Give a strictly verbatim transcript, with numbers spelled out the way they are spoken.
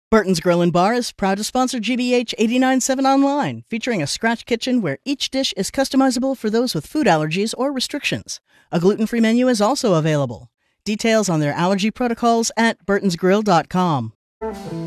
Burton's Grill and Bar is proud to sponsor G B H eighty-nine point seven Online, featuring a scratch kitchen where each dish is customizable for those with food allergies or restrictions. A gluten-free menu is also available. Details on their allergy protocols at burtons grill dot com.